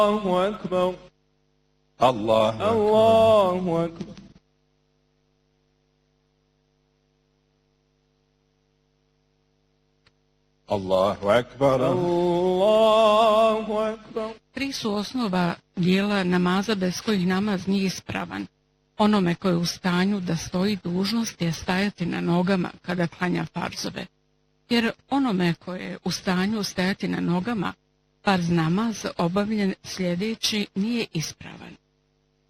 أكبر الله أكبر الله أكبر Allahu akbar. Allahu akbar. Tri su osnova dijela namaza bez kojih namaz nije ispravan. Onome koji je u stanju da stoji, dužnost je stajati na nogama kada klanja farzove. Jer onome koji je u stanju stajati na nogama, farz namaz obavljen sljedeći nije ispravan.